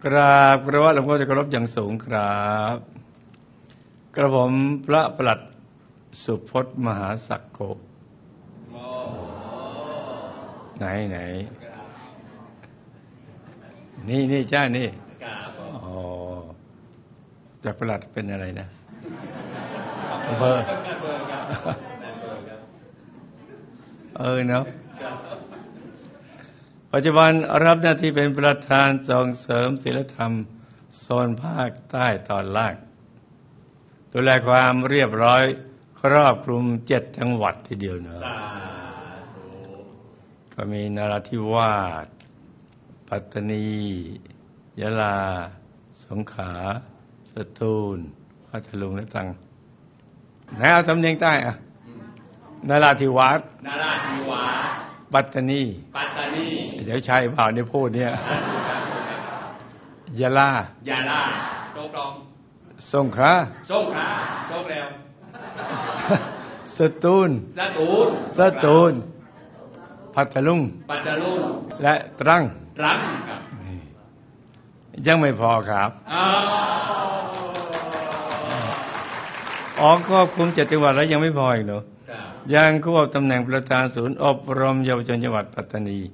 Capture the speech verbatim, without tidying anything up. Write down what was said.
กราบกระว่าหลวงพ่อจะเคารพอย่างสูงครับกระผมพระประหลัดสุพจน์มหาศักดิ์โกไหนไหนนี่นี่จ้านี่อ๋อจากประหลัดเป็นอะไรนะอำเภอเออเนาะปัจจุบันรับหน้าที่เป็นประธานส่งเสริมศีลธรรมโซนภาคใต้ตอนล่างดูแลความเรียบร้อยครอบคลุมเจ็ดจังหวัดทีเดียวเนอะก็มีนราธิวาสปัตตานียะลาสงขลาสตูลพัทลุงและตรังไหนเอาสำเนียงใต้อะนราธิวาสนราธิวาสปัตตานีปัตตานีเดี๋ยวใช่เปล่าเนี่ยพูดเนี่ยยะลายะลาโต๊ะกลองสงขลาสงขลาโต๊ะแล้วสตูลสตูลสตูลพัทลุงพัทลุงและตรังตรังครับยังไม่พอครับอ๋อก็คุมเจ็ดจังหวัดแล้วยังไม่พออีกเหรอยังควบตำแหน่งประธานศูนย์อบรมเยาวชนจังหวัดปัตตานี